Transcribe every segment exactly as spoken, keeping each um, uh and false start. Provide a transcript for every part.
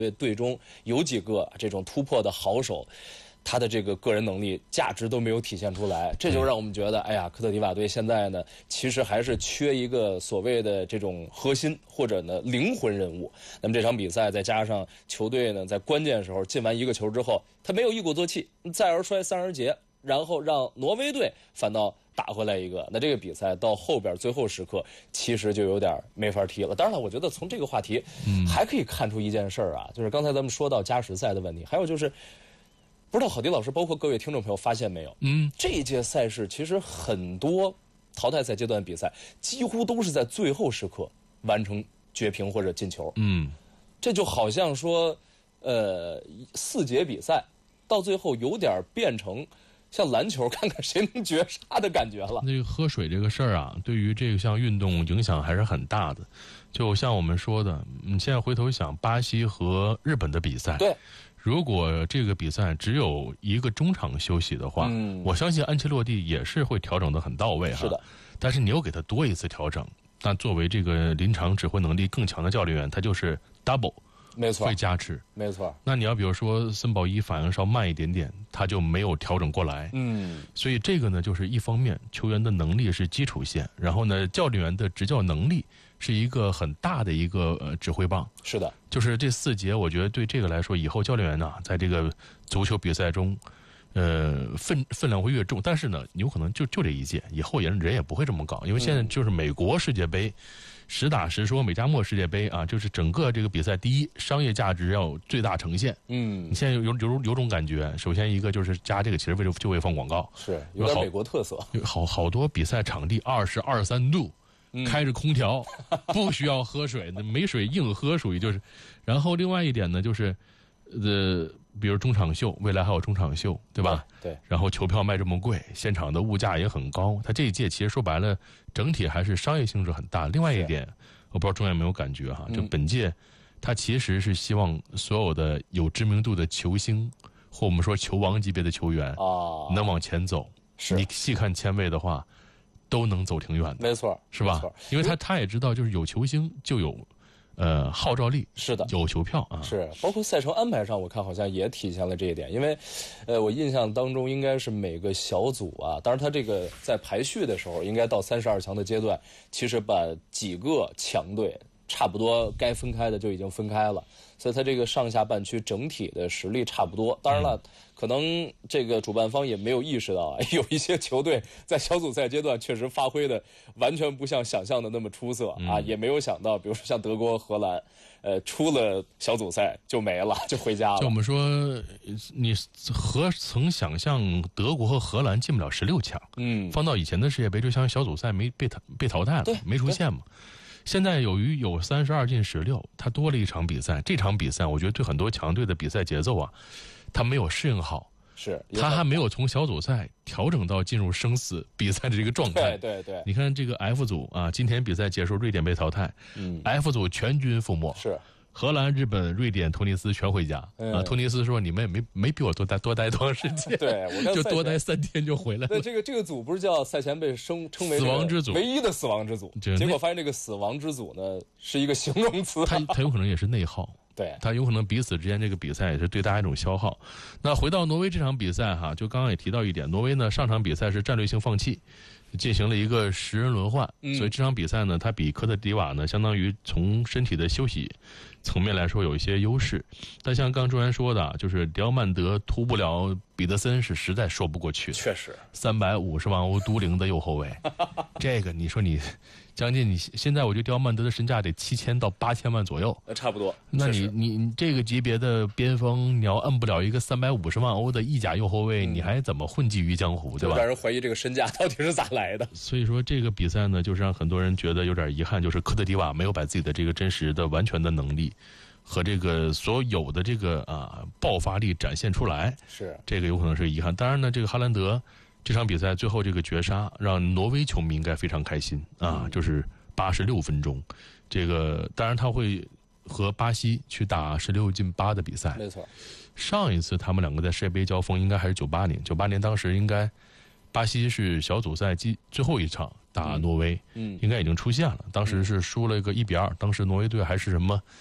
队队中有几个这种突破的好手，他的这个个人能力价值都没有体现出来，这就让我们觉得，哎呀，科特迪瓦队现在呢，其实还是缺一个所谓的这种核心或者呢灵魂人物。那么这场比赛再加上球队呢在关键时候进完一个球之后，他没有一鼓作气，再而衰三而竭，然后让挪威队反倒打回来一个，那这个比赛到后边最后时刻其实就有点没法踢了。当然了，我觉得从这个话题还可以看出一件事儿啊，就是刚才咱们说到加时赛的问题，还有就是不知道郝迪老师包括各位听众朋友发现没有，嗯，这一届赛事其实很多淘汰赛阶段比赛几乎都是在最后时刻完成绝平或者进球，嗯，这就好像说呃四节比赛到最后有点变成像篮球看看谁能绝杀的感觉了。 那个喝水这个事儿啊，对于这个项运动影响还是很大的。就像我们说的，你现在回头想巴西和日本的比赛， 对， 如果这个比赛只有一个中场休息的话，嗯，我相信安切洛蒂也是会调整得很到位哈。 是的， 但是你又给他多一次调整，那作为这个临场指挥能力更强的教练员，他就是 double。 没错， 会加持， 没错。 那你要比如说森保一反应稍慢一点点，他就没有调整过来。嗯，所以这个呢，就是一方面球员的能力是基础线，然后呢，教练员的执教能力是一个很大的一个呃指挥棒。 是的， 就是这四节，我觉得对这个来说，以后教练员呢，在这个足球比赛中，呃，分分量会越重。但是呢，有可能就就这一届，以后也人也不会这么搞，因为现在就是美国世界杯。实打实说，美加墨世界杯啊，就是整个这个比赛，第一，商业价值要最大呈现。嗯，你现在有有有有种感觉，首先一个就是加这个，其实为了就为放广告， 是有点美国特色。 有好好多比赛场地二十二三度，嗯、开着空调，不需要喝水，那没水硬喝属于就是。然后另外一点呢，就是呃，比如中场秀，未来还有中场秀，对吧？ 对。对然后球票卖这么贵，现场的物价也很高，它这一届其实说白了，整体还是商业性质很大。另外一点，我不知道中央有没有感觉哈，就本届，它其实是希望所有的有知名度的球星，或我们说球王级别的球员啊，能往前走。 是。 你细看签位的话，都能走挺远的。 没错， 是吧？因为他他也知道，就是有球星就有。呃，号召力是的， 有球票啊， 是包括赛程安排上，我看好像也体现了这一点。因为，呃，我印象当中应该是每个小组啊，当然他这个在排序的时候，应该到三十二强的阶段，其实把几个强队差不多该分开的就已经分开了，所以他这个上下半区整体的实力差不多。当然了，嗯、可能这个主办方也没有意识到，有一些球队在小组赛阶段确实发挥的完全不像想象的那么出色、嗯、啊，也没有想到，比如说像德国、荷兰，呃，出了小组赛就没了，就回家了。 就我们说，你何曾想象德国和荷兰进不了十六强？嗯，放到以前的世界杯，就像小组赛没被淘被淘汰了，没出现嘛。现在由于有三十二进十六，它多了一场比赛。这场比赛，我觉得对很多强队的比赛节奏啊，他没有适应好， 是他还没有从小组赛调整到进入生死比赛的这个状态。 对对对， 你看这个 F 组啊，今天比赛结束，瑞典被淘汰，嗯 ，F 组全军覆没。 是。 荷兰、日本、瑞典、突尼斯全回家、嗯、啊！突尼斯说：“你们也没没比我多待多待多长时间， 对，我看就多待三天就回来了。” 那这个这个组不是叫赛前被称称为死亡之组， 唯一的死亡之组，结果发现这个死亡之组呢是一个形容词， 它它有可能也是内耗。 对， 他有可能彼此之间这个比赛也是对大家一种消耗。那回到挪威这场比赛哈，就刚刚也提到一点，挪威呢上场比赛是战略性放弃，进行了一个十人轮换，嗯、所以这场比赛呢，它比科特迪瓦呢，相当于从身体的休息层面来说有一些优势。但像刚刚周岩说的，就是迪奥曼德突不了彼得森是实在说不过去， 确实三百五十万欧都灵的右后卫，这个你说你。将近你现在，我觉得迪奥曼德的身价得七千到八千万左右， 那差不多。 那你你你这个级别的边锋，你要摁不了一个三百五十万欧的意甲右后卫，嗯、你还怎么混迹于江湖，对吧？ 让人怀疑这个身价到底是咋来的。 所以说，这个比赛呢，就是让很多人觉得有点遗憾，就是科特迪瓦没有把自己的这个真实的、完全的能力和这个所有的这个啊爆发力展现出来。 是这个有可能是遗憾。当然呢，这个哈兰德。这场比赛最后这个绝杀，让挪威球迷应该非常开心啊！嗯、就是八十六分钟，这个当然他会和巴西去打十六进八的比赛。 没错， 上一次他们两个在世界杯交锋应该还是九八年，九八年当时应该巴西是小组赛最后一场打挪威，嗯，应该已经出现了。当时是输了一个一比二，当时挪威队还是什么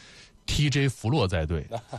T J 弗洛在队，